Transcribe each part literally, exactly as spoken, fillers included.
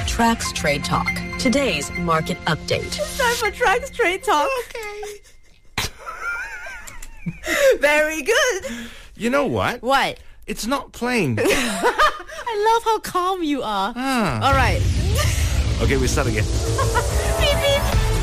Trax Trade Talk. Today's market update. It's time for Trax Trade Talk. Okay. Very good. You know what? What? It's not playing. I love how calm you are. Ah. All right. Okay, we start again. Beep, beep.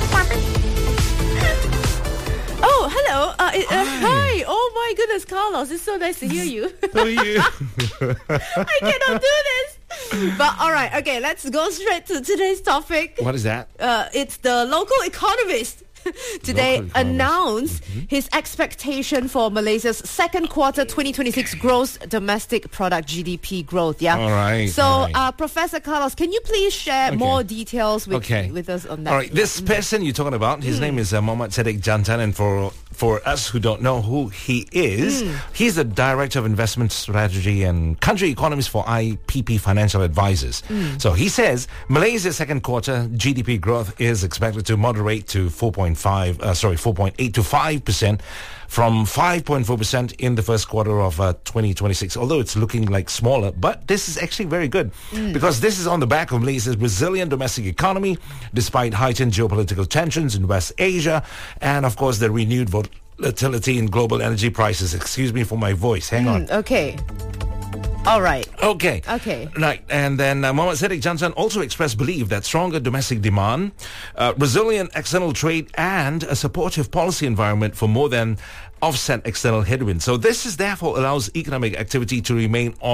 Oh, hello. Uh, it, uh, Hi. hi. Oh, my goodness, Carlos. It's so nice to hear you. How are you? I cannot do this. But all right. Okay, let's go straight to today's topic. What is that? Uh, it's the local economist today Local economist. announced Mm-hmm. his expectation for Malaysia's second quarter twenty twenty-six gross domestic product G D P growth. Yeah. All right, So, all right. Uh, Professor Carlos, can you please share Okay. more details with Okay. with us on that? All right, this person you're talking about, his name is uh, Mohammad Sadiq Jantan, and for for us who don't know who he is, he's the Director of Investment Strategy and Country Economist for I P P Financial Advisors. So he says Malaysia's second quarter G D P growth is expected to moderate to four point five, uh, sorry, four point eight to five percent from five point four percent in the first quarter of uh, twenty twenty-six, although it's looking like smaller. But this is actually very good because this is on the back of Malaysia's resilient domestic economy, despite heightened geopolitical tensions in West Asia, and of course the renewed volatility in global energy prices. Excuse me for my voice. Hang on. Okay. All right. Okay. Okay. Right. And then uh, Mohammad Sadiq Jantan also expressed belief that stronger domestic demand, uh, resilient external trade, and a supportive policy environment for more than offset external headwinds. So this is therefore allows economic activity to remain on